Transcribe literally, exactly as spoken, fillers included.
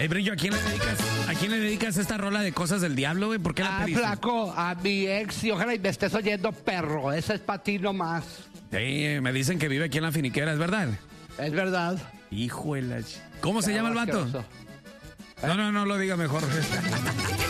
Hey, Brillo, ¿a quién le dedicas, a quién le dedicas esta rola de cosas del diablo, güey? ¿Por qué la Ah, pediste? flaco, a mi ex, y ojalá y me estés oyendo, perro. Esa es para ti nomás. Sí, me dicen que vive aquí en la finiquera, ¿es verdad? Es verdad. Hijo de la ch- ¿Cómo se Pero llama el vato? asqueroso. No, no, no lo diga mejor.